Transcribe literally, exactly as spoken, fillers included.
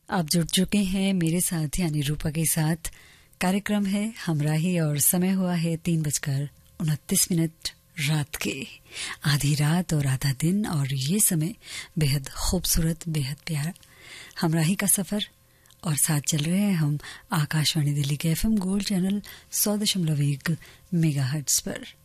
आप जुड़ चुके हैं मेरे साथ यानी रूपा के साथ। कार्यक्रम है हमराही और समय हुआ है तीन बजकर उनतीस मिनट रात के। आधी रात और आधा दिन और ये समय बेहद खूबसूरत, बेहद प्यारा हमराही का सफर। और साथ चल रहे हैं हम आकाशवाणी दिल्ली के एफएम गोल्ड चैनल सौ दशमलव एक मेगा हर्ट्ज पर।